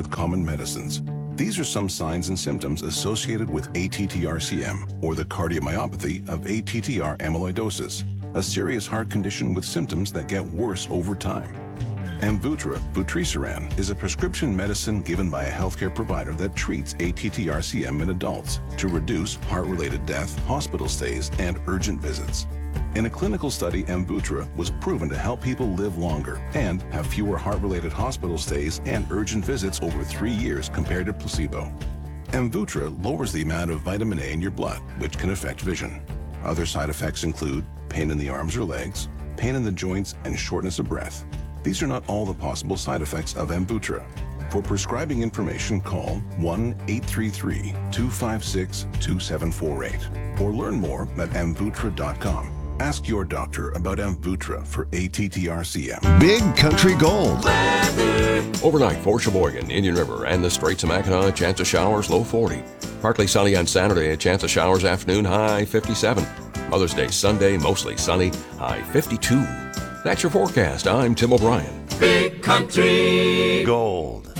with common medicines. These are some signs and symptoms associated with ATTR-CM, or the cardiomyopathy of ATTR amyloidosis, a serious heart condition with symptoms that get worse over time. Amvuttra, vutrisiran, is a prescription medicine given by a healthcare provider that treats ATTR-CM in adults to reduce heart-related death, hospital stays, and urgent visits. In a clinical study, Amvuttra was proven to help people live longer and have fewer heart-related hospital stays and urgent visits over 3 years compared to placebo. Amvuttra lowers the amount of vitamin A in your blood, which can affect vision. Other side effects include pain in the arms or legs, pain in the joints, and shortness of breath. These are not all the possible side effects of Amvuttra. For prescribing information, call 1-833-256-2748 or learn more at amvuttra.com. Ask your doctor about Amvuttra for ATTR-CM. Big Country Gold. Overnight for Sheboygan, Indian River, and the Straits of Mackinac, chance of showers, low 40. Partly sunny on Saturday, a chance of showers afternoon, high 57. Mother's Day Sunday, mostly sunny, high 52. That's your forecast. I'm Tim O'Brien. Big Country Gold.